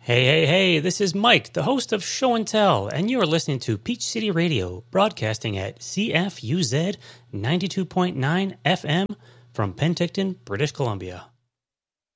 Hey, this is Mike, the host of Show and Tell, and you are listening to Peach City Radio, broadcasting at CFUZ 92.9 FM from Penticton, British Columbia.